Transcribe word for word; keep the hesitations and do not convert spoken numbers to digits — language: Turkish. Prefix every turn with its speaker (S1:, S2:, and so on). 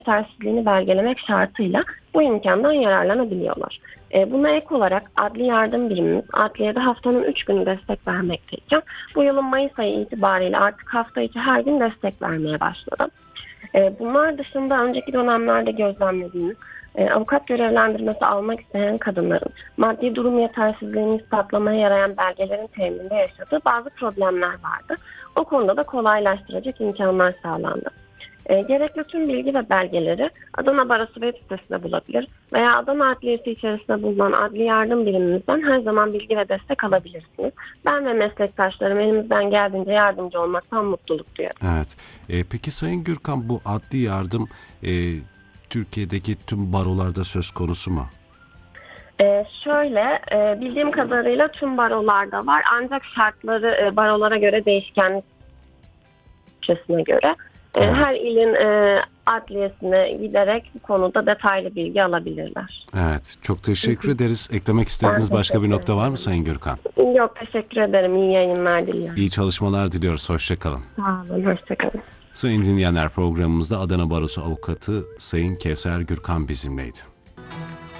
S1: yetersizliğini belgelemek şartıyla bu imkandan yararlanabiliyorlar. E, buna ek olarak adli yardım birimimiz adliyede haftanın üç günü destek vermekteyken bu yılın Mayıs ayı itibariyle artık hafta içi her gün destek vermeye başladı. E, bunlar dışında önceki dönemlerde gözlemlediğimiz e, avukat görevlendirmesi almak isteyen kadınların maddi durum yetersizliğini ispatlamaya yarayan belgelerin temininde yaşadığı bazı problemler vardı. O konuda da kolaylaştıracak imkanlar sağlandı. E, gerekli tüm bilgi ve belgeleri Adana Barosu web sitesinde bulabilir veya Adana Adliyesi içerisinde bulunan adli yardım birimimizden her zaman bilgi ve destek alabilirsiniz. Ben ve meslektaşlarım elimizden geldiğince yardımcı olmaktan mutluluk duyarım.
S2: Evet. E, peki Sayın Gürkan, bu adli yardım e, Türkiye'deki tüm barolarda söz konusu mu?
S1: Ee, şöyle e, bildiğim kadarıyla tüm barolarda var ancak şartları e, barolara göre değişkenlik göre e,
S2: Evet.
S1: her ilin e, adliyesine giderek bu konuda detaylı bilgi alabilirler.
S2: Evet. Çok teşekkür ederiz. Eklemek istediğiniz
S1: Ben
S2: başka bir
S1: teşekkür
S2: nokta var mı
S1: ederim.
S2: Sayın Gürkan?
S1: Yok, teşekkür ederim. İyi yayınlar diliyorum.
S2: İyi çalışmalar diliyoruz. Hoşçakalın.
S1: Sağ olun. Hoşçakalın.
S2: Sayın dinleyenler, programımızda Adana Barosu Avukatı Sayın Kevser Gürkan bizimleydi.